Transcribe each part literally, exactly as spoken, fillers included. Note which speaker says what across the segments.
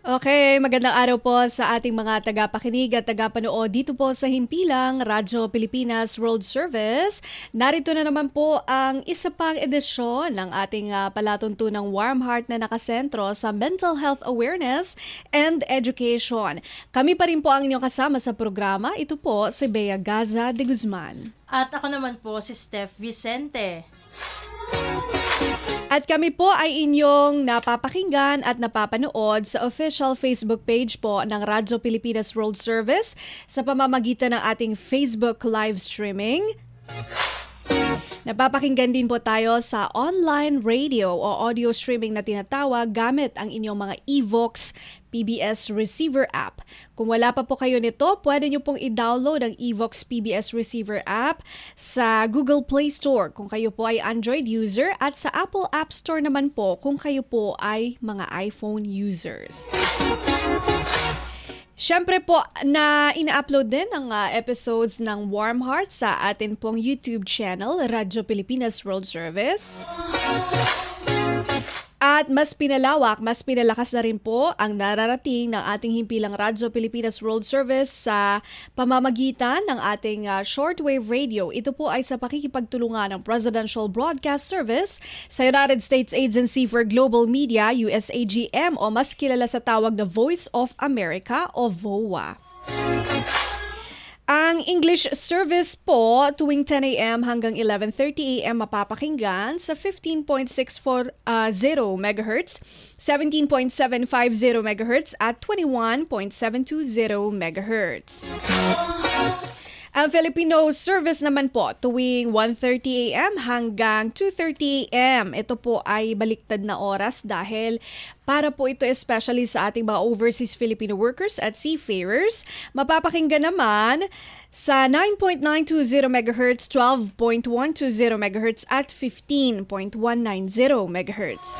Speaker 1: Okay, magandang araw po sa ating mga tagapakinig at tagapanood dito po sa Himpilang Radyo Pilipinas World Service. Narito na naman po ang isa pang edisyon ng ating uh, palatuntunang Warm Heart na nakasentro sa mental health awareness and education. Kami pa rin po ang inyong kasama sa programa. Ito po si Bea Gaza de Guzman.
Speaker 2: At ako naman po si Steph Vicente.
Speaker 1: At kami po ay inyong napapakinggan at napapanood sa official Facebook page po ng Radyo Pilipinas World Service sa pamamagitan ng ating Facebook live streaming. Napapakinggan din po tayo sa online radio o audio streaming na tinatawag gamit ang inyong mga Evox P B S Receiver app. Kung wala pa po kayo nito, pwede nyo pong i-download ang Evox P B S Receiver app sa Google Play Store kung kayo po ay Android user at sa Apple App Store naman po kung kayo po ay mga iPhone users. Siyempre po na ina-upload din ang uh, episodes ng Warm Heart sa atin pong YouTube channel, Radyo Pilipinas World Service. At mas pinalawak, mas pinalakas na rin po ang nararating ng ating himpilang Radyo Pilipinas World Service sa pamamagitan ng ating uh, shortwave radio. Ito po ay sa pakikipagtulungan ng Presidential Broadcast Service sa United States Agency for Global Media, U S A G M o mas kilala sa tawag na Voice of America o V O A. Ang English service po tuwing ten a.m. hanggang eleven thirty a.m. mapapakinggan sa fifteen point six four zero megahertz, seventeen point seven five zero megahertz at twenty-one point seven two zero megahertz. Ang Filipino service naman po tuwing one thirty a.m. hanggang two thirty a.m. Ito po ay baliktad na oras dahil para po ito especially sa ating mga overseas Filipino workers at seafarers. Mapapakinggan naman sa nine point nine two zero megahertz, twelve point one two zero megahertz at fifteen point one nine zero megahertz.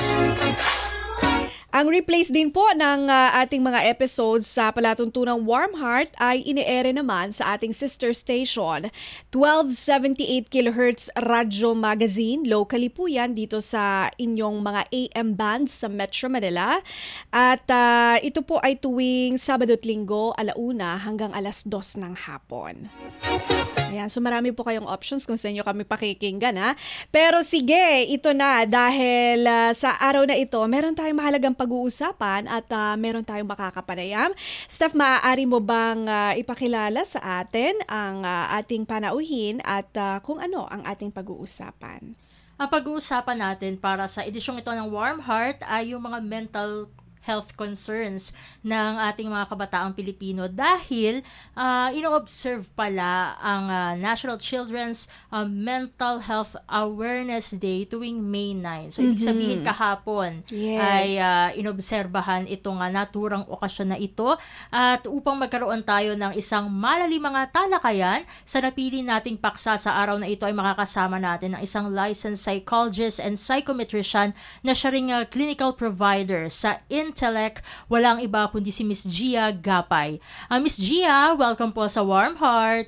Speaker 1: Ang replays din po ng uh, ating mga episodes sa palatuntunang Warm Heart ay ine-ere naman sa ating sister station, twelve seventy-eight kilohertz Radyo Magazine. Locally po yan dito sa inyong mga A M bands sa Metro Manila. At uh, ito po ay tuwing Sabado at Linggo, alauna hanggang alas dos ng hapon. Ayan, so marami po kayong options kung sa inyo kami pakikinggan, ha? Pero sige, ito na dahil uh, sa araw na ito, meron tayong mahalagang pag-uusapan at uh, meron tayong makakapanayam. Steph, maaari mo bang uh, ipakilala sa atin ang uh, ating panauhin at uh, kung ano ang ating pag-uusapan?
Speaker 2: Ang pag-uusapan natin para sa edisyong ito ng Warm Heart ay yung mga mental health concerns ng ating mga kabataang Pilipino dahil uh, ino-observe pala ang uh, National Children's uh, Mental Health Awareness Day tuwing May nine. So, mm-hmm. ibig sabihin kahapon
Speaker 1: yes.
Speaker 2: ay uh, inobserbahan itong uh, naturang okasyon na ito at upang magkaroon tayo ng isang malalimang talakayan sa napili nating paksa sa araw na ito ay makakasama natin ng isang licensed psychologist and psychometrician na siya ring uh, clinical provider sa in Intellect, walang iba kundi si Miss Gia Gapay. Uh, Miss Gia, welcome po sa Warm Heart.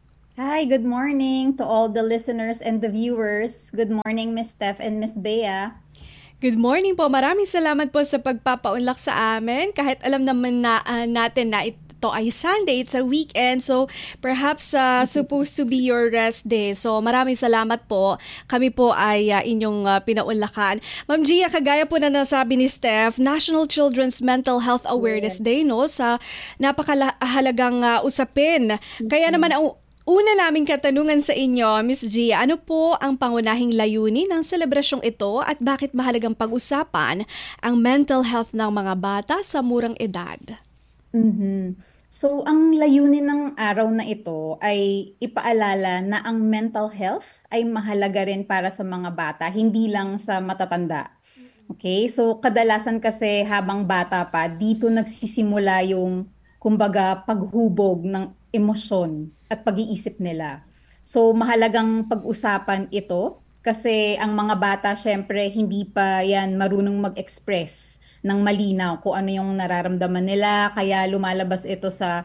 Speaker 3: Hi, good morning to all the listeners and the viewers. Good morning, Miss Steph and Miss Bea.
Speaker 1: Good morning po. Maraming salamat po sa pagpapaunlak sa amin. Kahit alam naman na, uh, natin na ito Ito ay Sunday, it's a weekend, so perhaps uh, supposed to be your rest day. So maraming salamat po. Kami po ay uh, inyong uh, pinaunlakan. Ma'am Gia, kagaya po na nasabi ni Steph, National Children's Mental Health Awareness Day, no? Sa napakahalagang uh, usapin. Kaya naman ang una naming katanungan sa inyo, Miss Gia, ano po ang pangunahing layunin ng selebrasyong ito at bakit mahalagang pag-usapan ang mental health ng mga bata sa murang edad?
Speaker 3: Mm-hmm. So, ang layunin ng araw na ito ay ipaalala na ang mental health ay mahalaga rin para sa mga bata, hindi lang sa matatanda. Okay? So, kadalasan kasi habang bata pa, dito nagsisimula yung, kumbaga, paghubog ng emosyon at pag-iisip nila. So, mahalagang pag-usapan ito kasi ang mga bata, syempre, hindi pa yan marunong mag-express ng malinaw kung ano yung nararamdaman nila, kaya lumalabas ito sa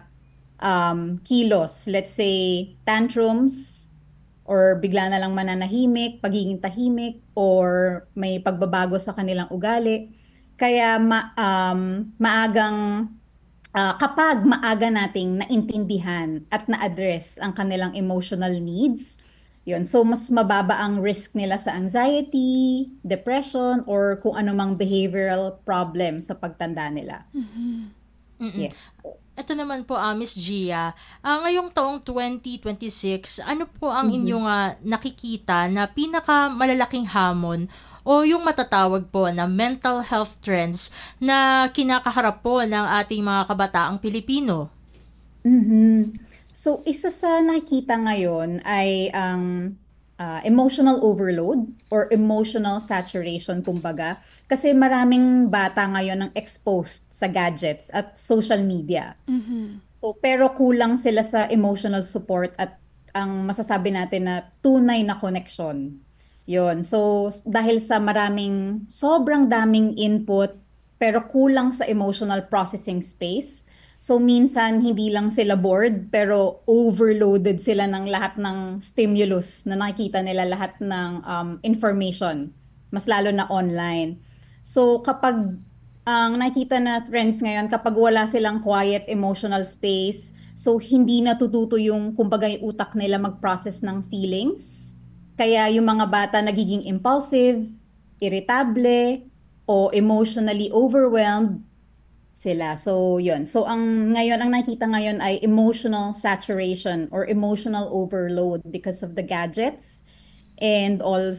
Speaker 3: um, kilos, let's say tantrums, or bigla na lang mananahimik, pagiging tahimik, or may pagbabago sa kanilang ugali. Kaya ma um, maagang ah, kapag maaga nating naintindihan at na-address ang kanilang emotional needs, yun. So, mas mababa ang risk nila sa anxiety, depression, or kung anumang behavioral problem sa pagtanda nila.
Speaker 2: Mm.
Speaker 3: Yes.
Speaker 2: Ito naman po, ah, Miss Gia, ah, ngayong taong twenty twenty-six, ano po ang
Speaker 3: Mhm.
Speaker 2: inyong ah, nakikita na pinakamalalaking hamon o yung matatawag po na mental health trends na kinakaharap po ng ating mga kabataang Pilipino?
Speaker 3: Mhm. So, isa sa nakikita ngayon ay ang ah, emotional overload or emotional saturation, kumbaga. Kasi maraming bata ngayon ang exposed sa gadgets at social media. So, pero kulang sila sa emotional support at ang masasabi natin na tunay na connection. Yun. So, s- dahil sa maraming, sobrang daming input, pero kulang sa emotional processing space. So, minsan hindi lang sila bored, pero overloaded sila ng lahat ng stimulus na nakikita nila, lahat ng um, information, mas lalo na online. So, kapag ang nakikita na trends ngayon, kapag wala silang quiet emotional space, so hindi natututo yung, kumbaga, yung utak nila mag-process ng feelings. Kaya yung mga bata nagiging impulsive, irritable, o emotionally overwhelmed sila. So, yun. So, ang ngayon, ang nakikita ngayon ay emotional saturation or emotional overload because of the gadgets and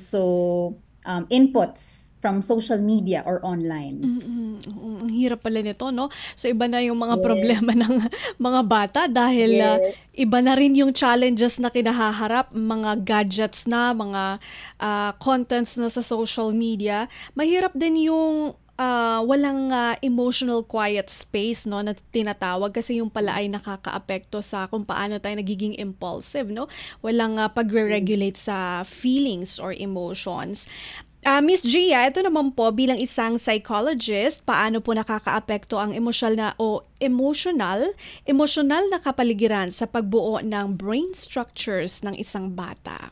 Speaker 3: also um, inputs from social media or online.
Speaker 1: Mm, oo, ang hirap pala nito 'no. So iba na yung mga
Speaker 3: Yes.
Speaker 1: problema ng mga bata dahil, ah,
Speaker 3: Yes.
Speaker 1: iba na rin yung challenges na kinahaharap, mga gadgets na, mga, ah, contents na sa social media. Mahirap din yung, ah, walang, ah, emotional quiet space 'no, na tinatawag kasi yung pala ay nakakaapekto sa kung paano tayo nagiging impulsive 'no. Walang, ah, pagre-regulate sa feelings or emotions. Ah, Miss Gia, ito naman po bilang isang psychologist, paano po nakakaapekto ang emosyonal na o emotional, emosyonal na kapaligiran sa pagbuo ng brain structures ng isang bata?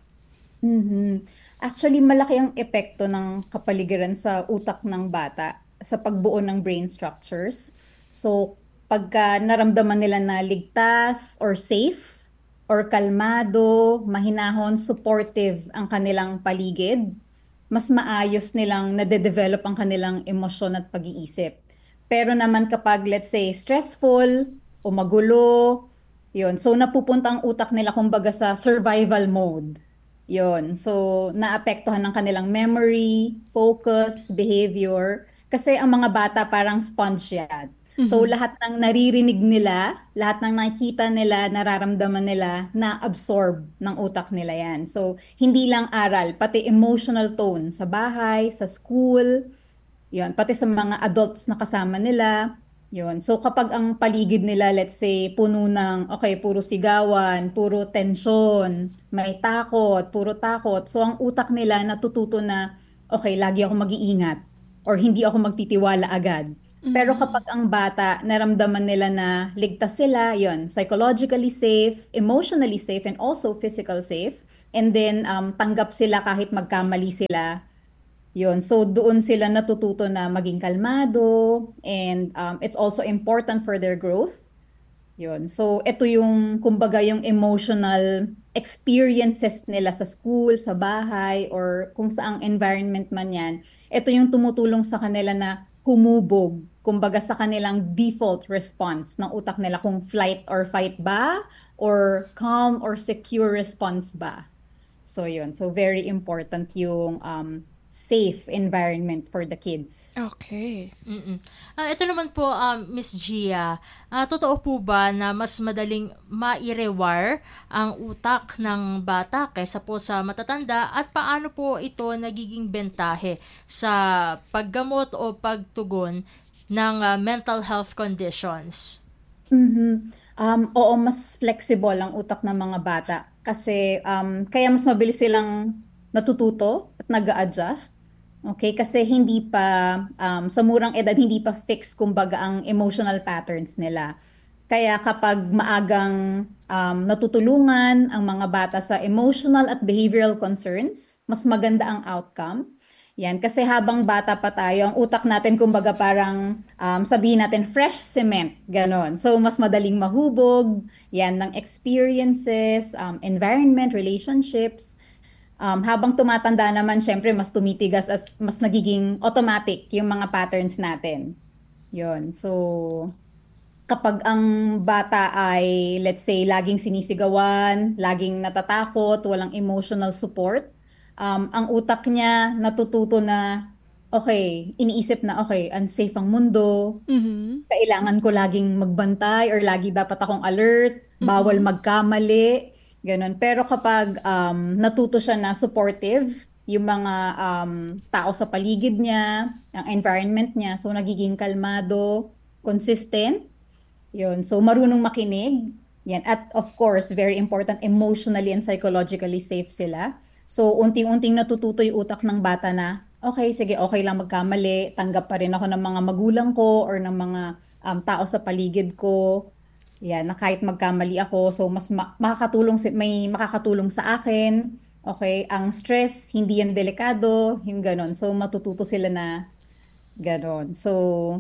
Speaker 3: Mhm. Actually, malaki ang epekto ng kapaligiran sa utak ng bata sa pagbuo ng brain structures. So, pagka naramdaman nila na ligtas or safe or kalmado, mahinahon, supportive ang kanilang paligid, mas maayos nilang nade-develop ang kanilang emosyon at pag-iisip. Pero naman kapag, let's say, stressful o magulo, yun. So, napupunta ang utak nila kumbaga sa survival mode. Yun. So, naapektuhan ng kanilang memory, focus, behavior. Kasi ang mga bata parang sponge yan. So,
Speaker 1: Mhm.
Speaker 3: lahat ng naririnig nila, lahat ng nakikita nila, nararamdaman nila, na-absorb ng utak nila yan. So, hindi lang aral, pati emotional tone sa bahay, sa school, yun, pati sa mga adults na kasama nila. Yun. So kapag ang paligid nila, let's say, puno ng, okay, puro sigawan, puro tensyon, may takot, puro takot. So ang utak nila natututo na, okay, lagi ako mag-iingat or hindi ako magtitiwala agad. Pero kapag ang bata, naramdaman nila na ligtas sila, yun, psychologically safe, emotionally safe, and also physical safe, and then um, tanggap sila kahit magkamali sila, yun. So doon sila natututo na maging kalmado and um, it's also important for their growth. Yun. So ito yung kumbaga yung emotional experiences nila sa school, sa bahay, or kung saang environment man yan. Ito yung tumutulong sa kanila na humubog, kumbaga sa kanilang default response ng utak nila kung flight or fight ba or calm or secure response ba. So yun, so very important yung um, safe environment for the kids.
Speaker 1: Okay.
Speaker 2: Mm. Ah, ito naman po, um, Miss Gia, ah, totoo po ba na mas madaling mai-rewire ang utak ng bata kaysa po sa matatanda at paano po ito nagiging bentahe sa paggamot o pagtugon ng ah, mental health conditions?
Speaker 3: Mhm. Um, oo, mas flexible ang utak ng mga bata kasi um, kaya mas mabilis silang natututo at nag-a-adjust. Okay, kasi hindi pa um, sa murang edad hindi pa fix kumbaga ang emotional patterns nila. Kaya kapag maagang um, natutulungan ang mga bata sa emotional at behavioral concerns, mas maganda ang outcome. Yan, kasi habang bata pa tayo, ang utak natin kumbaga parang um, sabihin natin fresh cement, ganon. So mas madaling mahubog, yan ng experiences, um, environment, relationships. Um, habang tumatanda naman, syempre mas tumitigas at mas nagiging automatic yung mga patterns natin. Yun. So kapag ang bata ay, let's say, laging sinisigawan, laging natatakot, walang emotional support, um, ang utak niya natututo na, okay, iniisip na, okay, unsafe ang mundo,
Speaker 1: Mhm.
Speaker 3: kailangan ko laging magbantay or lagi dapat akong alert, bawal
Speaker 1: Mhm.
Speaker 3: magkamali, ganun. Pero kapag um, natuto siya na supportive, yung mga um, tao sa paligid niya, ang environment niya, so nagiging kalmado, consistent, yun. So, marunong makinig. Yan. At of course, very important, emotionally and psychologically safe sila. So, unting-unting natututo yung utak ng bata na, okay, sige, okay lang magkamali. Tanggap pa rin ako ng mga magulang ko or ng mga um, tao sa paligid ko. Yan, na kahit magkamali ako, so mas ma- makakatulong, si- may makakatulong sa akin. Okay, ang stress, hindi yan delikado, yung ganon. So, matututo sila na ganon. So,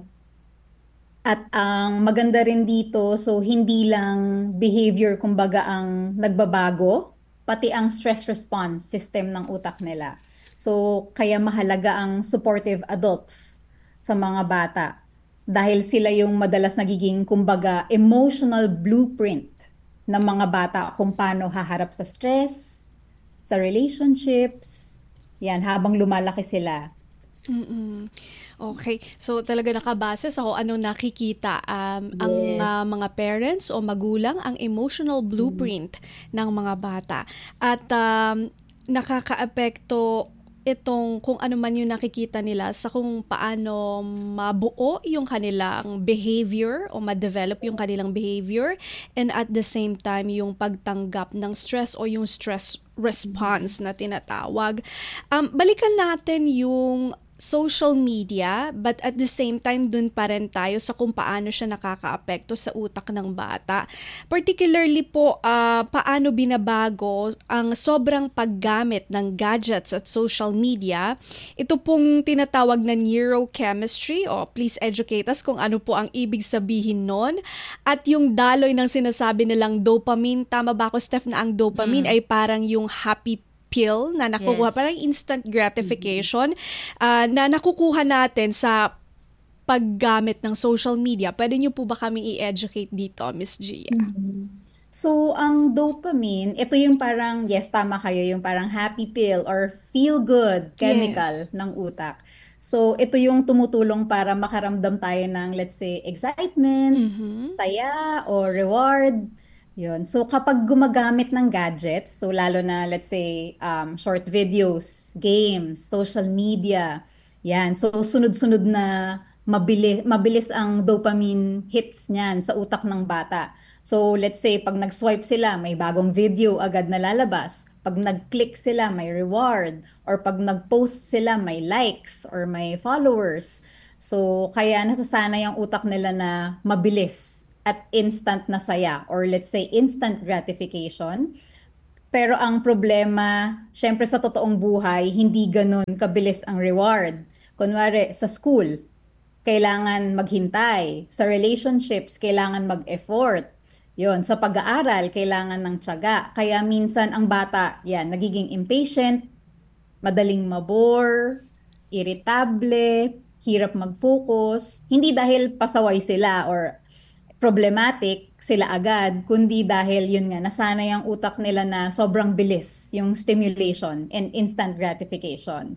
Speaker 3: at ang maganda rin dito, so hindi lang behavior kumbaga ang nagbabago, pati ang stress response system ng utak nila. So kaya mahalaga ang supportive adults sa mga bata dahil sila yung madalas nagiging kumbaga emotional blueprint ng mga bata kung paano haharap sa stress, sa relationships, yan habang lumalaki sila.
Speaker 1: Mm. Okay. So talaga nakabase sa kung anong nakikita um, ang ah,
Speaker 3: Yes.
Speaker 1: mga parents o magulang, ang emotional blueprint ng mga bata. At um, nakakaapekto itong kung ano man yung nakikita nila sa kung paano mabuo yung kanilang behavior o ma-develop yung kanilang behavior, and at the same time yung pagtanggap ng stress o yung stress response na tinatawag. Um, balikan natin yung social media, but at the same time dun pa rin tayo sa kung paano siya nakakaapekto sa utak ng bata. Particularly po, ah, paano binabago ang sobrang paggamit ng gadgets at social media. Ito pong tinatawag na neurochemistry, o please educate us kung ano po ang ibig sabihin nun. At yung daloy ng sinasabi nilang dopamine, tama ba ako, Steph, na ang dopamine
Speaker 2: Mm.
Speaker 1: ay parang yung happy pill na nakukuha,
Speaker 2: Yes.
Speaker 1: parang instant gratification ah, na nakukuha natin sa paggamit ng social media. Pwede niyo po ba kami i-educate dito, Miss Gia?
Speaker 3: Mhm. So, ang dopamine, ito yung parang, yes, tama kayo, yung parang happy pill or feel good chemical
Speaker 1: Yes.
Speaker 3: ng utak. So, ito yung tumutulong para makaramdam tayo ng, let's say, excitement,
Speaker 1: Mhm.
Speaker 3: saya, or reward. Yun. So, kapag gumagamit ng gadgets, so lalo na, let's say, um, short videos, games, social media, yan. So, sunod-sunod na mabili, mabilis ang dopamine hits niyan sa utak ng bata. So, let's say, pag nag-swipe sila, may bagong video agad na lalabas. Pag nag-click sila, may reward. Or pag nag-post sila, may likes or may followers. So, kaya nasasanay ang utak nila na mabilis at instant na saya or let's say instant gratification. Pero ang problema, syempre sa totoong buhay, hindi ganun kabilis ang reward. Kunwari, sa school, kailangan maghintay. Sa relationships, kailangan mag-effort. Yon, sa pag-aaral, kailangan ng tiyaga. Kaya minsan ang bata, yan, nagiging impatient, madaling mabore, irritable, hirap mag-focus. Hindi dahil pasaway sila or problematic sila agad, kundi dahil yun nga, nasanay ang utak nila na sobrang bilis yung stimulation and instant gratification.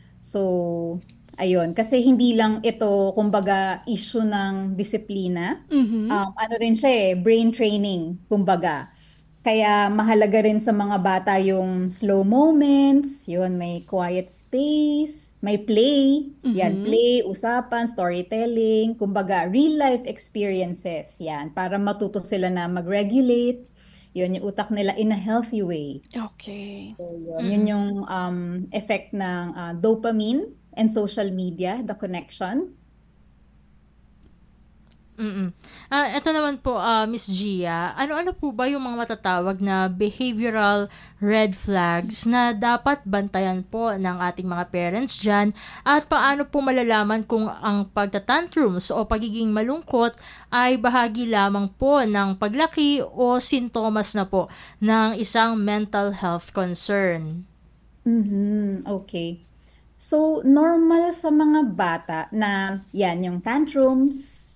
Speaker 3: So, ayun. Kasi hindi lang ito, kumbaga, issue ng disiplina.
Speaker 1: Mhm.
Speaker 3: Um, ano rin siya eh, brain training, kumbaga. Kaya mahalaga rin sa mga bata yung slow moments, yun, may quiet space, may play, yan,
Speaker 1: Mhm.
Speaker 3: play, usapan, storytelling, kumbaga, real life experiences, yan, para matuto sila na mag-regulate, yun, yung utak nila in a healthy way.
Speaker 1: Okay.
Speaker 3: So, yun, yun
Speaker 2: Mm.
Speaker 3: yung um, effect ng ah, dopamine and social media, the connection.
Speaker 2: Mm. Ah, eto naman po, ah, Miss Gia, ano-ano po ba yung mga matatawag na behavioral red flags na dapat bantayan po ng ating mga parents dyan at paano po malalaman kung ang pagtatantrums o pagiging malungkot ay bahagi lamang po ng paglaki o sintomas na po ng isang mental health concern?
Speaker 3: Mhm, okay. So, normal sa mga bata na yan, yung tantrums,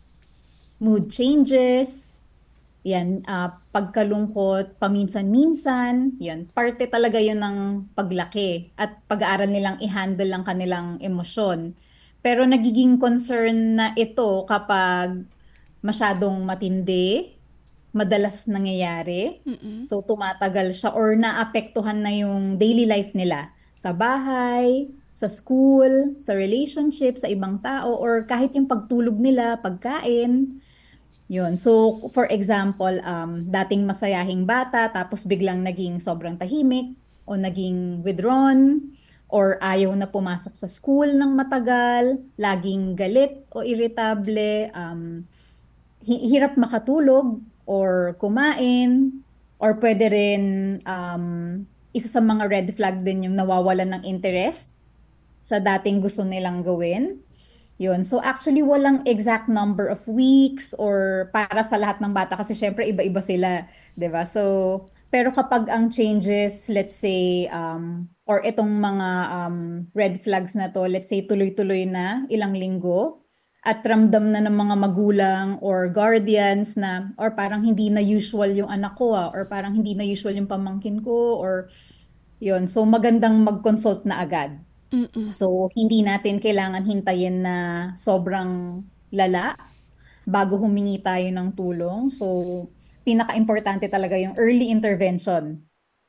Speaker 3: mood changes, yan, ah, pagkalungkot, paminsan-minsan, yan, parte talaga yun ng paglaki at pag-aaral nilang i-handle ang kanilang emosyon. Pero nagiging concern na ito kapag masyadong matindi, madalas nangyayari,
Speaker 1: Mm-mm.
Speaker 3: so tumatagal siya or naapektuhan na yung daily life nila sa bahay, sa school, sa relationship, sa ibang tao, or kahit yung pagtulog nila, pagkain. Yun. So, for example, um, dating masayahing bata, tapos biglang naging sobrang tahimik, o naging withdrawn, or ayaw na pumasok sa school ng matagal, laging galit o irritable, um, hi- hirap makatulog or kumain, or pwede rin, um, isa sa mga red flag din yung nawawalan ng interest sa dating gusto nilang gawin. Yun. So actually walang exact number of weeks or para sa lahat ng bata kasi syempre iba-iba sila, 'di ba? So pero kapag ang changes, let's say um or itong mga um red flags na to, let's say tuloy-tuloy na ilang linggo at ramdam na ng mga magulang or guardians na or parang hindi na usual yung anak ko ah, or parang hindi na usual yung pamangkin ko or yun. So magandang mag-consult na agad.
Speaker 1: Mm-mm.
Speaker 3: So, hindi natin kailangan hintayin na sobrang lala bago humingi tayo ng tulong. So, pinaka-importante talaga yung early intervention.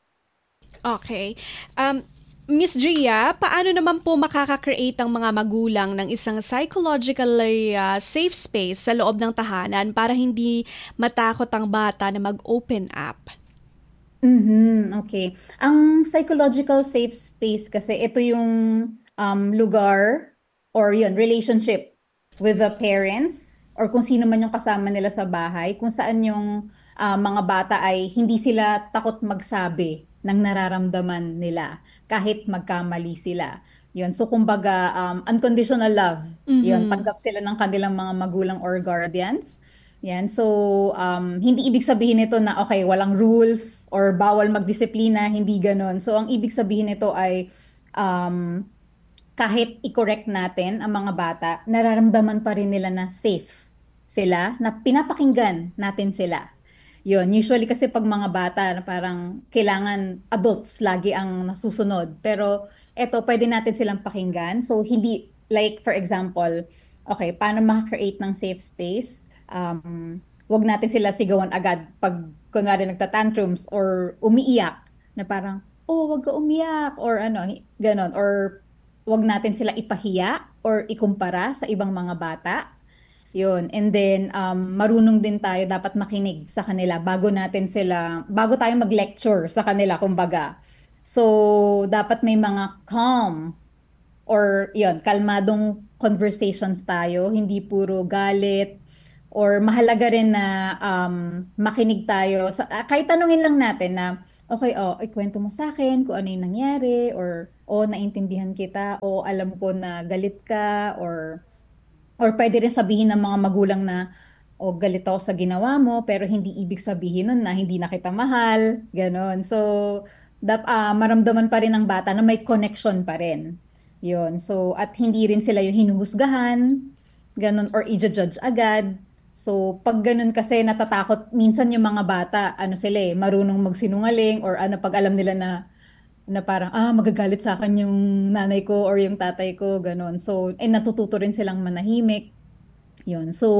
Speaker 1: Okay. Um, Miss Gia, paano naman po makaka-create ang mga magulang ng isang psychologically uh, safe space sa loob ng tahanan para hindi matakot ang bata na mag-open up?
Speaker 3: Mhm, okay. Ang psychological safe space kasi ito yung um, lugar or yun, relationship with the parents or kung sino man yung kasama nila sa bahay, kung saan yung ah, mga bata ay hindi sila takot magsabi ng nararamdaman nila kahit magkamali sila. Yun, so kumbaga um, unconditional love. Yun,
Speaker 1: Mhm.
Speaker 3: tanggap sila ng kanilang mga magulang or guardians. Yan. So, um, hindi ibig sabihin nito na, okay, walang rules or bawal magdisiplina, hindi ganon. So, ang ibig sabihin nito ay, um, kahit i-correct natin ang mga bata, nararamdaman pa rin nila na safe sila, na pinapakinggan natin sila. Yun, usually kasi pag mga bata, na parang kailangan adults lagi ang nasusunod. Pero eto, pwede natin silang pakinggan. So, hindi, like for example, okay, paano maka-create ng safe space? Um, wag natin sila sigawan agad pag kunwari nagtatantrums or umiiyak na parang, oh, wag ka umiyak or ano, hi- ganon. Or wag natin sila ipahiya or ikumpara sa ibang mga bata. Yun. And then, um, marunong din tayo dapat makinig sa kanila bago natin sila, bago tayo mag-lecture sa kanila, kumbaga. So, dapat may mga calm or yun, kalmadong conversations tayo, hindi puro galit or mahalaga rin na um, makinig tayo. Sa, ah, kahit tanungin lang natin na, okay, oh, ikwento mo sa akin kung ano yung nangyari or, oh, naintindihan kita o alam ko na galit ka or Or pwede rin sabihin ng mga magulang na, o galit ako sa ginawa mo, pero hindi ibig sabihin nun na hindi na kita mahal, ganon. So, dap, ah, maramdaman pa rin ng bata na may connection pa rin. Yun. So, at hindi rin sila yung hinuhusgahan, ganon, or i-judge agad. So, pag ganun kasi natatakot, minsan yung mga bata, ano sila eh, marunong magsinungaling, or ano, pag alam nila na na parang, ah, magagalit sa akin yung nanay ko or yung tatay ko, ganun. So, eh, natututo rin silang manahimik. Yun. So,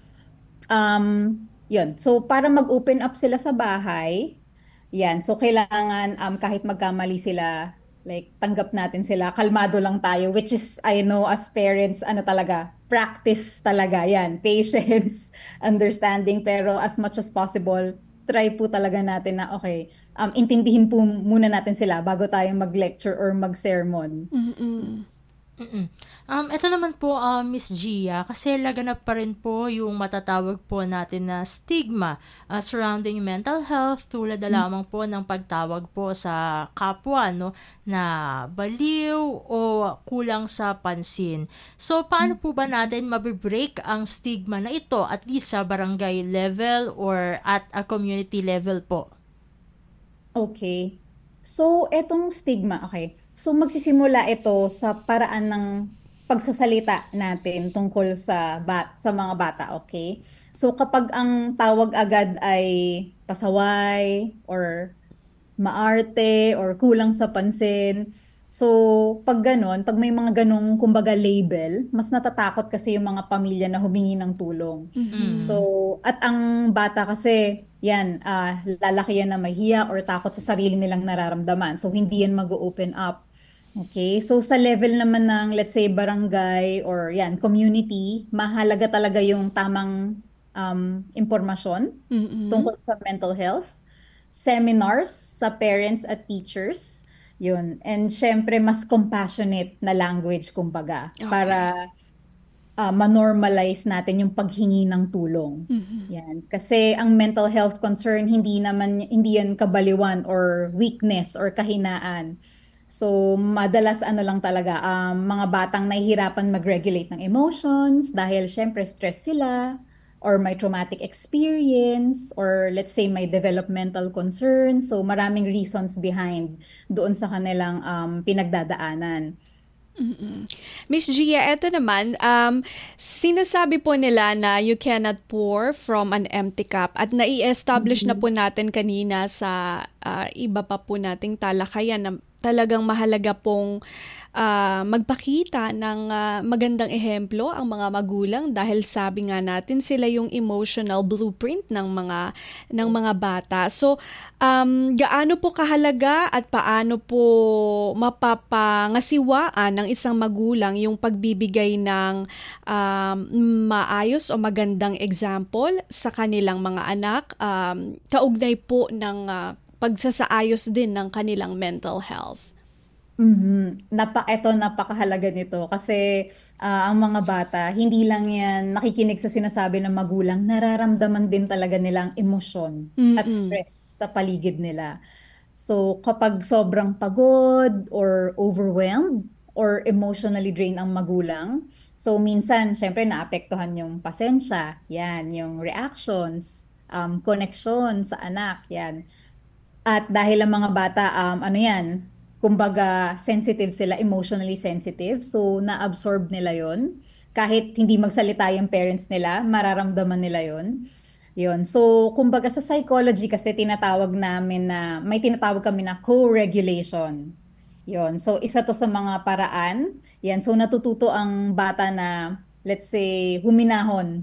Speaker 3: um, yun. So, para mag-open up sila sa bahay, yan. So, kailangan, um, kahit magkamali sila, like, tanggap natin sila, kalmado lang tayo, which is, I know, as parents, ano talaga, practice talaga, yan. Patience, understanding, pero as much as possible, try po talaga natin na, okay, um, intindihin po muna natin sila bago tayo mag-lecture or mag-sermon.
Speaker 1: Mm-mm.
Speaker 2: Mm. Um, ito naman po, ah, Miss Gia, kasi laganap pa rin po yung matatawag po natin na stigma ah, surrounding mental health, tulad na lamang po ng pagtawag po sa kapwa, no, na baliw o kulang sa pansin. So, paano po ba natin mabibreak ang stigma na ito, at least sa barangay level or at a community level po?
Speaker 3: Okay. So, etong stigma, okay. So, magsisimula ito sa paraan ng pagsasalita natin tungkol sa bat sa mga bata, okay? So, kapag ang tawag agad ay pasaway or maarte or kulang sa pansin. So, pag ganon, pag may mga ganong kumbaga label, mas natatakot kasi yung mga pamilya na humingi ng tulong. So,
Speaker 2: Mm.
Speaker 3: at ang bata kasi, yan, ah, lalaki yan na mahiya or takot sa sarili nilang nararamdaman. So, hindi yan mag-open up. Okay, so sa level naman ng let's say barangay or yan, community, mahalaga talaga yung tamang um, impormasyon
Speaker 1: Mm-mm.
Speaker 3: tungkol sa mental health, seminars sa parents at teachers, yun. And syempre, mas compassionate na language, kumbaga,
Speaker 1: Okay.
Speaker 3: para ah, ma-normalize natin yung paghingi ng tulong. Yan. Kasi ang mental health concern, hindi naman, hindi yan kabaliwan or weakness or kahinaan. So, madalas ano lang talaga, um, mga batang nahihirapan mag-regulate ng emotions dahil syempre stress sila or may traumatic experience or let's say may developmental concern. So, maraming reasons behind doon sa kanilang um, pinagdadaanan.
Speaker 1: Miss Gia, eto naman, um, sinasabi po nila na you cannot pour from an empty cup at nai-establish na po natin kanina sa ah, iba pa po nating talakayan na talagang mahalaga pong ah, magpakita ng ah, magandang ehemplo ang mga magulang dahil sabi nga natin sila yung emotional blueprint ng mga ng mga bata. So, um, gaano po kahalaga at paano po mapapangasiwaan ng isang magulang yung pagbibigay ng um, maayos o magandang example sa kanilang mga anak, um, kaugnay po ng ah, pagsasaayos din ng kanilang mental health.
Speaker 3: Mhm. Napa eto napakahalaga nito kasi ah, ang mga bata hindi lang yan nakikinig sa sinasabi ng magulang, nararamdaman din talaga nilang emosyon at
Speaker 1: Mm-mm.
Speaker 3: stress sa paligid nila. So kapag sobrang pagod or overwhelmed or emotionally drained ang magulang, so minsan syempre naapektuhan yung pasensya, yan, yung reactions, um, connection sa anak, yan. At dahil ang mga bata, um, ano yan, kumbaga sensitive sila, emotionally sensitive. So, na-absorb nila yon. Kahit hindi magsalita yung parents nila, mararamdaman nila yon. Yun. So, kumbaga sa psychology kasi tinatawag namin na, may tinatawag kami na co-regulation. Yun. So, isa to sa mga paraan. Yan. So, natututo ang bata na, let's say, huminahon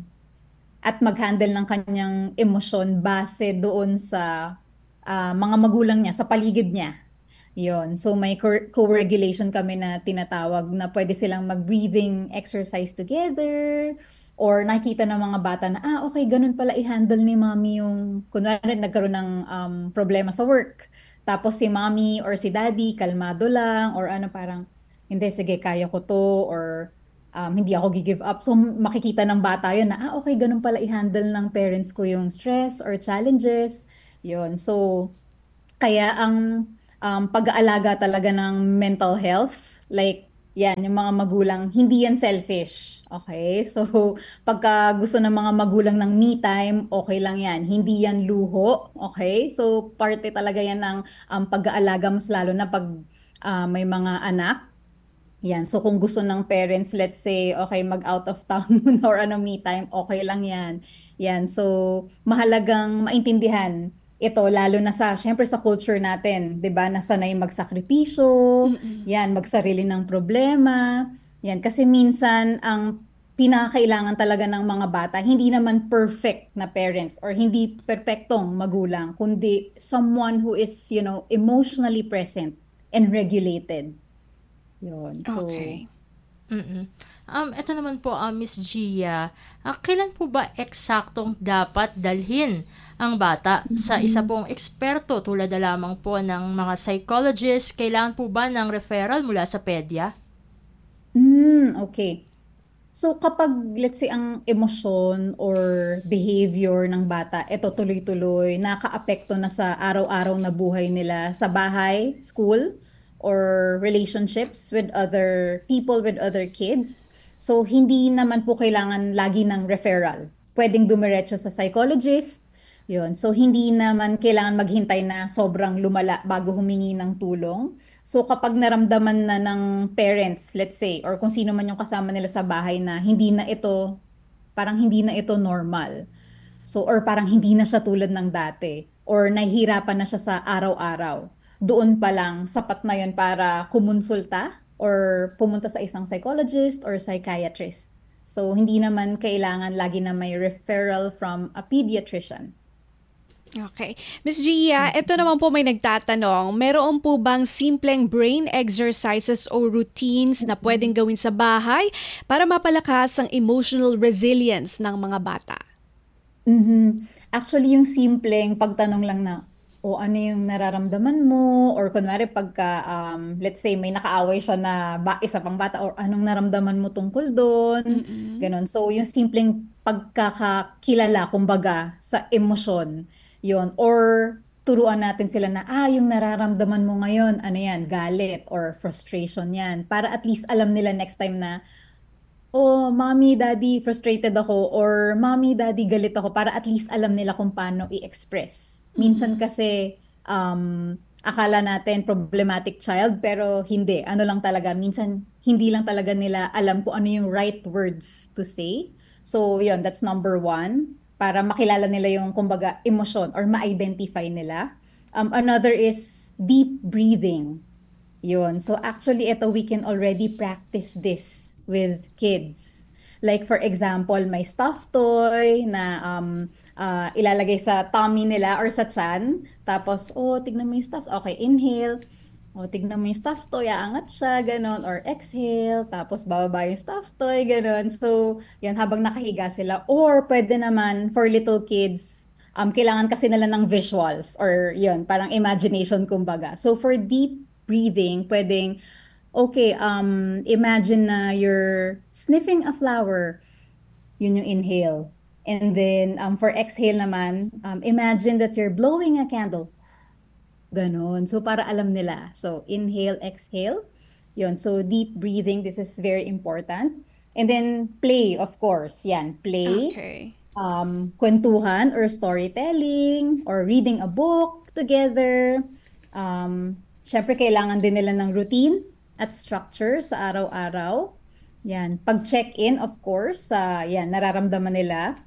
Speaker 3: at mag-handle ng kanyang emosyon base doon sa ah, mga magulang niya, sa paligid niya. Yon. So may co- co-regulation kami na tinatawag na pwede silang mag-breathing exercise together or nakikita ng mga bata na, ah, okay, ganun pala i-handle ni mommy yung, kunwari nagkaroon ng um, problema sa work. Tapos si mommy or si daddy, kalmado lang or ano parang, hindi, sige, kaya ko to or um, hindi ako gi-give up. So makikita ng bata yun na, ah, okay, ganun pala i-handle ng parents ko yung stress or challenges. Yun. So, kaya ang um, pag-aalaga talaga ng mental health, like, yan, yung mga magulang, hindi yan selfish. Okay? So, pagka gusto ng mga magulang ng me time, okay lang yan. Hindi yan luho. Okay? So, parte talaga yan ng um, pag-aalaga, mas lalo na pag ah, may mga anak. Yan. So, kung gusto ng parents, let's say, okay, mag-out of town muna or ano, me time, okay lang yan. Yan. So, mahalagang maintindihan ito, lalo na sa, syempre sa culture natin, di ba, nasanay magsakripisyo, yan, magsarili ng problema, yan, kasi minsan, ang pinakailangan talaga ng mga bata, hindi naman perfect na parents or hindi perpektong magulang, kundi someone who is, you know, emotionally present and regulated. Yun, so,
Speaker 1: Okay.
Speaker 2: Mm. Um, ito naman po, ah, Miss Gia, ah, kailan po ba eksaktong dapat dalhin ang bata sa isa pong eksperto tulad na lamang po ng mga psychologist? Kailangan po ba ng referral mula sa pedya?
Speaker 3: Hmm, okay. So kapag let's say ang emosyon or behavior ng bata, eto tuloy-tuloy, nakaapekto na sa araw-araw na buhay nila sa bahay, school, or relationships with other people, with other kids. So hindi naman po kailangan lagi ng referral. Pwedeng dumiretso sa psychologist, yun. So hindi naman kailangan maghintay na sobrang lumala bago humingi ng tulong. So kapag naramdaman na ng parents, let's say, or kung sino man yung kasama nila sa bahay na hindi na ito, parang hindi na ito normal. So, or parang hindi na siya tulad ng dati, or nahihirapan na siya sa araw-araw. Doon pa lang, sapat na yun para kumonsulta or pumunta sa isang psychologist or psychiatrist. So, hindi naman kailangan lagi na may referral from a pediatrician.
Speaker 1: Okay. Miss Gia, ito naman po may nagtatanong, meron po bang simpleng brain exercises o routines na pwedeng gawin sa bahay para mapalakas ang emotional resilience ng mga bata?
Speaker 3: Mhm. Actually, yung simpleng pagtanong lang na, o ano yung nararamdaman mo? Or kunwari pagka, um, let's say, may nakaaway siya na ba, isa pang bata, or anong naramdaman mo tungkol doon?
Speaker 1: Mm-mm.
Speaker 3: Ganon. So, yung simpleng pagkakakilala, kumbaga, sa emosyon, yon. Or turuan natin sila na, ah, yung nararamdaman mo ngayon, ano yan, galit or frustration yan. Para at least alam nila next time na, oh, mommy, daddy, frustrated ako, or mommy, daddy, galit ako, para at least alam nila kung paano i-express. Minsan kasi, um, akala natin problematic child, pero hindi. Ano lang talaga, minsan hindi lang talaga nila alam kung ano yung right words to say. So, yun, that's number one, para makilala nila yung, kumbaga, emosyon or ma-identify nila. Um, another is deep breathing. Yun. So actually, ito we can already practice this with kids. Like for example, may stuffed toy na um, ah, ilalagay sa tummy nila or sa chan. Tapos, oh, tignan mo yung stuffed. Okay, inhale. Oh, tignan mo yung stuffed toy, aangat siya, ganon. Or exhale, tapos bababa yung stuffed toy, ganon. So, yan, habang nakahiga sila. Or pwede naman for little kids, um, kailangan kasi nila ng visuals or yun, parang imagination kumbaga. So for deep breathing, pwedeng, okay, um, imagine na you're sniffing a flower, yun yung inhale. And then um, for exhale naman, um, imagine that you're blowing a candle. Ganon. So, para alam nila. So, inhale, exhale. Yun. So, deep breathing. This is very important. And then, play, of course. Yan. Play.
Speaker 1: Okay.
Speaker 3: Um, kwentuhan or storytelling or reading a book together. Um, Syempre, kailangan din nila ng routine at structure sa araw-araw. Yan. Pag-check-in, of course, sa yan, nararamdaman nila.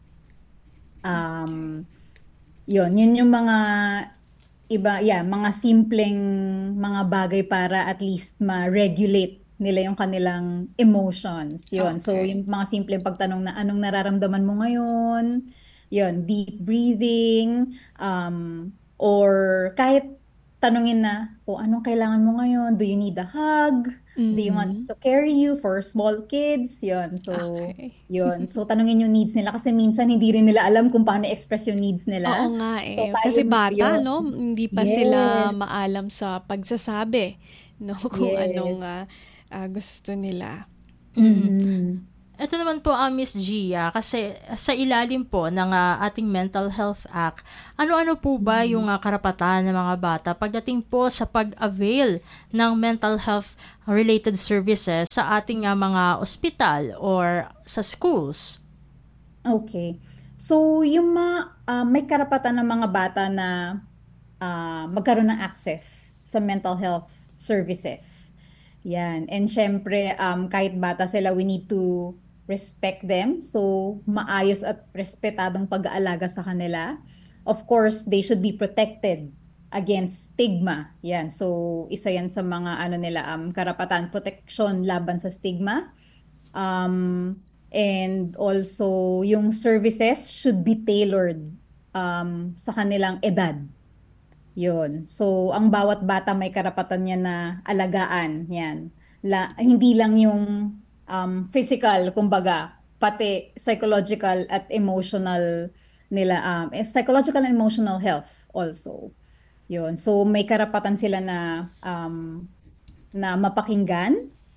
Speaker 3: Um, yun, yun yung mga iba, yeah, mga simpleng mga bagay para at least ma-regulate nila yung kanilang emotions. Yun. So,
Speaker 1: Okay.
Speaker 3: yung mga simpleng pagtanong na anong nararamdaman mo ngayon? Yun, deep breathing, um, or kahit tanungin na, o anong kailangan mo ngayon? Do you need a hug? Do you want
Speaker 1: Mhm.
Speaker 3: to carry you for small kids? Yun. So,
Speaker 1: Okay.
Speaker 3: yun. So, tanungin yung needs nila kasi minsan hindi rin nila alam kung paano express yung needs
Speaker 1: Oo
Speaker 3: nila.
Speaker 1: nga
Speaker 3: So,
Speaker 1: eh.
Speaker 3: tayo,
Speaker 1: Kasi bata,
Speaker 3: yun.
Speaker 1: no? Hindi pa sila
Speaker 3: Yes.
Speaker 1: maalam sa pagsasabi, no? Kung
Speaker 3: Yes.
Speaker 1: anong ah, ah, gusto nila.
Speaker 3: Mhm.
Speaker 2: Ito naman po ang Miss Gia, kasi sa ilalim po ng ah, ating Mental Health Act, ano-ano po ba yung ah, karapatan ng mga bata pagdating po sa pag-avail ng mental health related services sa ating ah, mga ospital or sa schools?
Speaker 3: Okay. So, yung ma, ah, may karapatan ng mga bata na ah, magkaroon ng access sa mental health services. Yan. And syempre, um, kahit bata sila, we need to respect them. So, maayos at respetadong pag-aalaga sa kanila. Of course, they should be protected against stigma. Yan. So, isa yan sa mga ano nila, um, karapatan, protection laban sa stigma. Um, and also, yung services should be tailored um, sa kanilang edad. Yun. So, ang bawat bata may karapatan niya na alagaan. Yan. La, hindi lang yung um, physical, kumbaga, pati psychological at emotional nila, um, eh, psychological and emotional health also. Yun. So, may karapatan sila na um, na mapakinggan,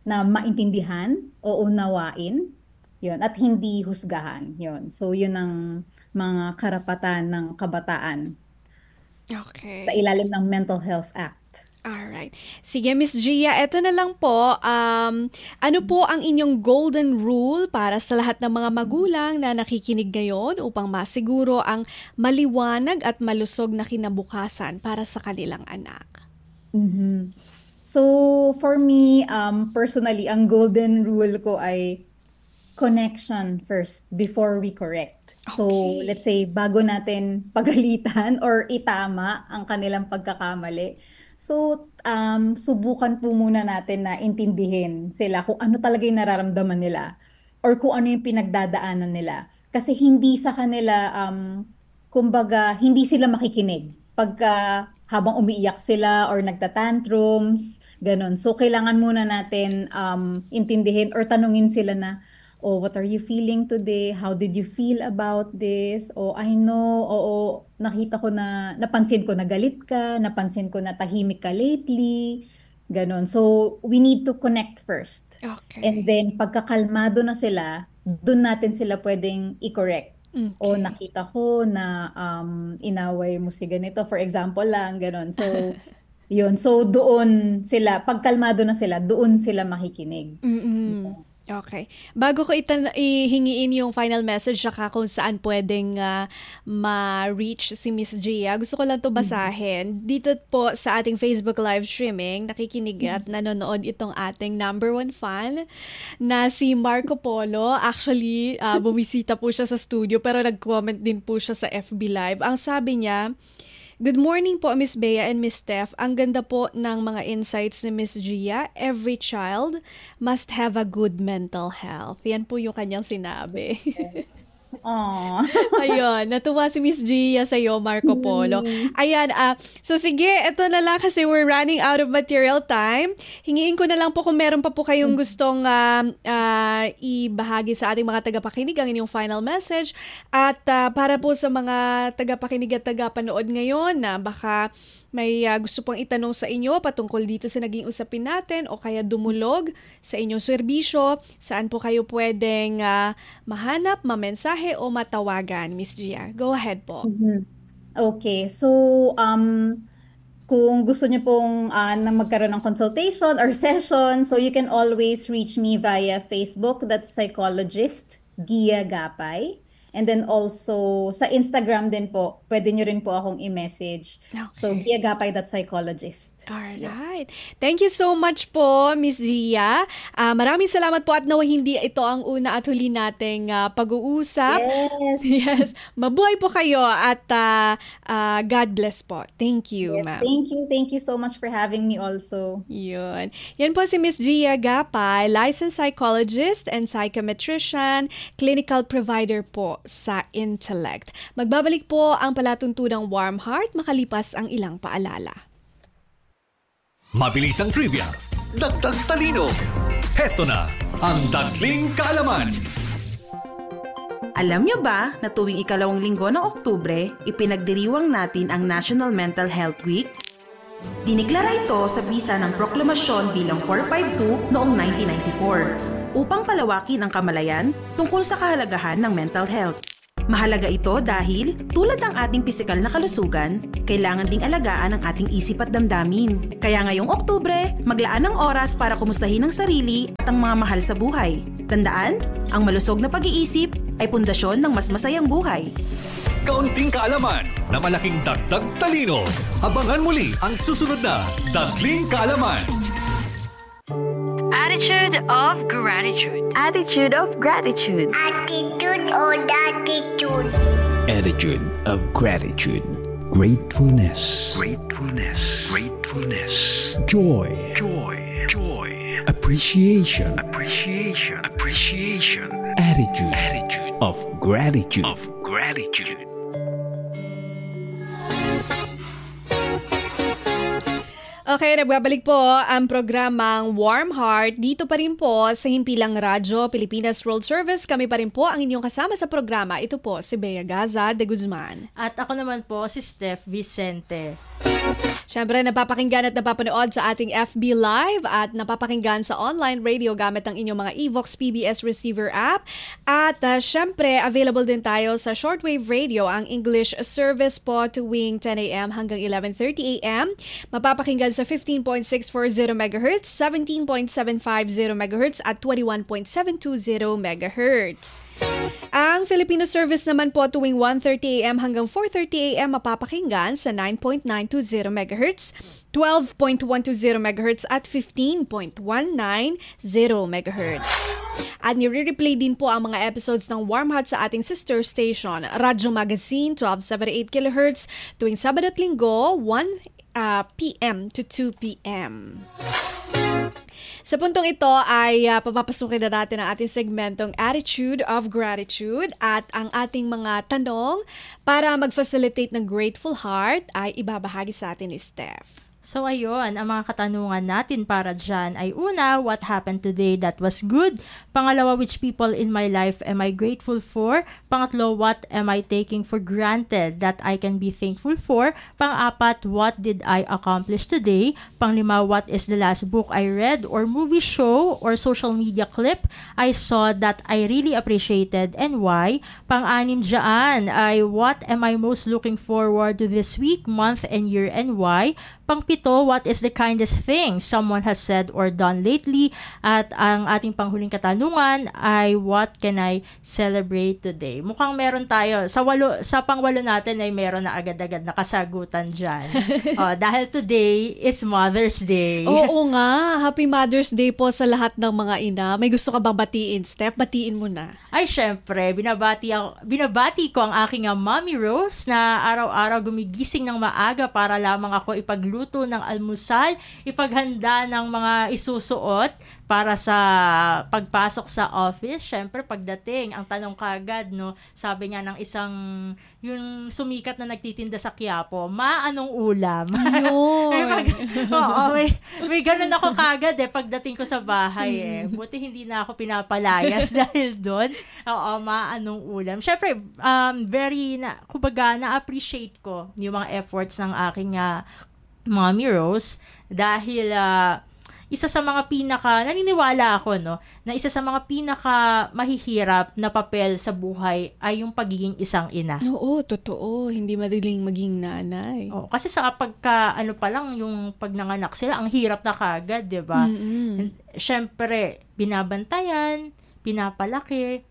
Speaker 3: na maintindihan o unawain, yun, at hindi husgahan. Yun. So, yun ang mga karapatan ng kabataan sa
Speaker 1: Okay.
Speaker 3: ilalim ng Mental Health Act.
Speaker 1: Alright. Sige, Miss Gia, eto na lang po. Um, ano po ang inyong golden rule para sa lahat ng mga magulang na nakikinig ngayon upang masiguro ang maliwanag at malusog na kinabukasan para sa kanilang anak?
Speaker 3: Mhm. So, for me, um, personally, ang golden rule ko ay connection first before we correct. So,
Speaker 1: Okay.
Speaker 3: let's say, bago natin pagalitan or itama ang kanilang pagkakamali, so, um, subukan po muna natin na intindihin sila kung ano talaga yung nararamdaman nila or kung ano yung pinagdadaanan nila. Kasi hindi sa kanila, um, kumbaga, hindi sila makikinig pagka habang umiiyak sila or nagtatantrums, ganun. So, kailangan muna natin um, intindihin or tanungin sila na, oh, what are you feeling today? How did you feel about this? Oh, I know, oo, nakita ko na, napansin ko na galit ka, napansin ko na tahimik ka lately, ganon. So, we need to connect first.
Speaker 1: Okay.
Speaker 3: And then, pagkakalmado na sila, dun natin sila pwedeng i-correct. O
Speaker 1: Okay.
Speaker 3: nakita ko na um, inaway mo si ganito, for example lang, ganon. So, yun. So, doon sila, pagkalmado na sila, doon sila makikinig.
Speaker 1: Mm-mm. Okay. Bago ko itan- ihingiin yung final message saka kung saan pwedeng ah, ma-reach si Miss Gia, gusto ko lang to basahin. Dito po sa ating Facebook live streaming, nakikinig at nanonood itong ating number one fan na si Marco Polo. Actually, ah, bumisita po siya sa studio pero nag-comment din po siya sa F B Live. Ang sabi niya, good morning po, Miss Bea and Miss Steph. Ang ganda po ng mga insights ni Miss Gia. Every child must have a good mental health. Yan po yung kanyang sinabi.
Speaker 3: Aww.
Speaker 1: Ayun, natuwa si Miss Gia sa'yo, Marco Polo. Ayan, ah, so sige, eto na lang kasi we're running out of material time. Hingiin ko na lang po kung meron pa po kayong gustong ah, ah, ibahagi sa ating mga tagapakinig ang inyong final message. At ah, para po sa mga tagapakinig at tagapanood ngayon na baka may ah, gusto pong itanong sa inyo patungkol dito sa naging usapin natin o kaya dumulog sa inyong serbisyo, saan po kayo pwedeng ah, mahanap, mamensahe o matawagan, Miss Gia? Go ahead po.
Speaker 3: Mhm. Okay, so um, kung gusto niyo pong ah, na magkaroon ng consultation or session, so you can always reach me via Facebook, that's Psychologist Gia Gapay. And then also sa Instagram din po, pwede niyo rin po akong i-message. So
Speaker 1: Okay.
Speaker 3: giagapay.psychologist.
Speaker 1: Alright. Thank you so much po, Miss Gia. Ah, maraming salamat po at nawa hindi ito ang una at huli nating ah, pag-uusap.
Speaker 3: Yes.
Speaker 1: Yes. Mabuhay po kayo at ah, ah, God bless po. Thank you,
Speaker 3: Yes,
Speaker 1: ma'am.
Speaker 3: thank you. Thank you so much for having me also.
Speaker 1: Yun. Yan po si Miss Gia Gapay, licensed psychologist and psychometrician, clinical provider po sa Intellect. Magbabalik po ang palatuntunang Warm Heart makalipas ang ilang paalala.
Speaker 4: Mabilis ang trivia, dagdag talino. Heto na ang Dagling Kaalaman.
Speaker 5: Alam niyo ba na tuwing ikalawang linggo ng Oktubre, ipinagdiriwang natin ang National Mental Health Week? Diniklara ito sa bisa ng proklamasyon bilang four fifty-two noong nineteen ninety-four upang palawakin ang kamalayan tungkol sa kahalagahan ng mental health. Mahalaga ito dahil tulad ng ating pisikal na kalusugan, kailangan ding alagaan ang ating isip at damdamin. Kaya ngayong Oktubre, maglaan ng oras para kumustahin ang sarili at ang mga mahal sa buhay. Tandaan, ang malusog na pag-iisip ay pundasyon ng mas masayang buhay.
Speaker 4: Kaunting kaalaman na malaking dagdag talino. Abangan muli ang susunod na Dagling Kaalaman.
Speaker 6: Attitude of gratitude.
Speaker 7: Attitude of gratitude.
Speaker 8: Attitude or attitude.
Speaker 9: Attitude of gratitude. Gratefulness.
Speaker 10: Gratefulness. Gratefulness.
Speaker 9: Joy.
Speaker 10: Joy. Joy.
Speaker 9: Appreciation.
Speaker 10: Appreciation. Appreciation.
Speaker 9: Attitude
Speaker 10: Attitude
Speaker 9: of gratitude.
Speaker 10: of gratitude.
Speaker 1: Okay, nagbabalik po ang programang Warm Heart. Dito pa rin po sa Himpilang Radyo, Pilipinas World Service. Kami pa rin po ang inyong kasama sa programa. Ito po si Bea Gaza de Guzman.
Speaker 2: At ako naman po si Steph Vicente.
Speaker 1: Siyempre, napapakinggan at napapanood sa ating F B Live at napapakinggan sa online radio gamit ang inyong mga Evox P B S Receiver app. At uh, siyempre, available din tayo sa shortwave radio, ang English service po tuwing ten a.m. hanggang eleven thirty a.m. Mapapakinggan sa fifteen point six four zero megahertz, seventeen point seven five zero megahertz at twenty-one point seven two zero megahertz. Ang Filipino service naman po tuwing one thirty a.m. hanggang four thirty a.m. mapapakinggan sa nine point nine two zero megahertz, twelve point one two zero megahertz at fifteen point one nine zero megahertz. At nire-replay din po ang mga episodes ng Warm Hot sa ating sister station, Radyo Magazine, twelve seventy-eight kilohertz, tuwing Sabado at Linggo, one p.m. to two p.m. Sa puntong ito ay uh, papapasukin na natin ang ating segmentong Attitude of Gratitude at ang ating mga tanong para mag-facilitate ng Grateful Heart ay ibabahagi sa atin ni Steph.
Speaker 2: So ayun, ang mga katanungan natin para dyan ay una, what happened today that was good? Pangalawa, which people in my life am I grateful for? Pangatlo, what am I taking for granted that I can be thankful for? Pang-apat, what did I accomplish today? Panglima, what is the last book I read or movie show or social media clip I saw that I really appreciated and why? Pang-anim dyan ay what am I most looking forward to this week, month, and year and why? Pangpito, what is the kindest thing someone has said or done lately? At ang ating panghuling katanungan ay what can I celebrate today? Mukhang meron tayo, sa walo, sa pangwalo natin ay meron na agad-agad na kasagutan dyan. oh, dahil today is Mother's Day.
Speaker 1: Oo nga, Happy Mother's Day po sa lahat ng mga ina. May gusto ka bang batiin, Steph? Batiin mo na.
Speaker 2: Ay, syempre, binabati, ako, binabati ko ang aking uh, Mommy Rose na araw-araw gumigising ng maaga para lamang ako ipagluto luto ng almusal, ipaghanda ng mga isusuot para sa pagpasok sa office. Syempre, pagdating, ang tanong kagad, no, sabi nga ng isang, yung sumikat na nagtitinda sa Quiapo, ma, anong ulam? may, mag, oo, may, may ganun ako kagad eh, pagdating ko sa bahay eh. Buti hindi na ako pinapalayas dahil doon. Oo, ma, anong ulam? Syempre, um, very, na, kumbaga, na-appreciate ko yung mga efforts ng aking uh, Mommy Rose dahil uh, isa sa mga pinaka, naniniwala ako, no, na isa sa mga pinaka mahihirap na papel sa buhay ay yung pagiging isang ina.
Speaker 1: Oo, totoo. Hindi madaling maging nanay.
Speaker 2: Oh, kasi sa pagka, ano pa lang, yung pag nanganak sila, ang hirap na kagad, di ba?
Speaker 1: Mm-hmm.
Speaker 2: Siyempre, binabantayan, pinapalaki,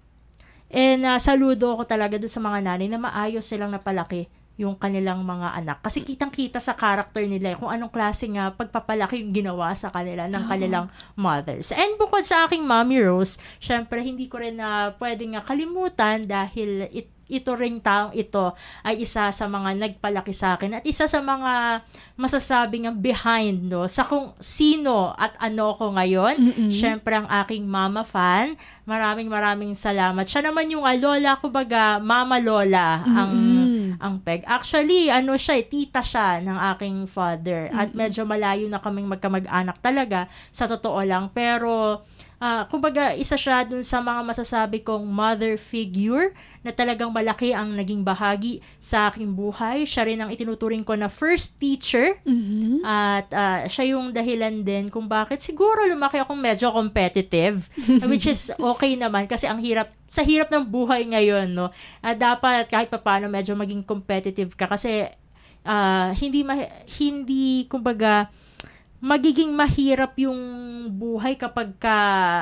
Speaker 2: and uh, saludo ako talaga doon sa mga nanay na maayos silang napalaki yung kanilang mga anak. Kasi kitang-kita sa character nila kung anong klase nga pagpapalaki yung ginawa sa kanila ng kanilang mothers. And bukod sa aking Mommy Rose, syempre hindi ko rin na pwedeng kalimutan dahil it ito ring taong ito ay isa sa mga nagpalaki sa akin at isa sa mga masasabing behind, no, sa kung sino at ano ko ngayon.
Speaker 1: Mm-mm.
Speaker 2: Syempre ang aking mama fan. Maraming maraming salamat. Siya naman yung uh, lola, kumbaga mama lola ang
Speaker 1: Mm-mm.
Speaker 2: ang peg. Actually, ano siya, tita siya ng aking father. At
Speaker 1: Mm-mm.
Speaker 2: medyo malayo na kaming magkamag-anak talaga sa totoo lang. Pero Uh, kumbaga, isa siya dun sa mga masasabi kong mother figure na talagang malaki ang naging bahagi sa aking buhay. Siya rin ang itinuturing ko na first teacher.
Speaker 1: Mm-hmm.
Speaker 2: At uh, siya yung dahilan din kung bakit siguro lumaki akong medyo competitive. Which is okay naman kasi ang hirap, sa hirap ng buhay ngayon, no, uh, dapat kahit papaano medyo maging competitive ka kasi uh, hindi, ma- hindi kumbaga, magiging mahirap yung buhay kapag ka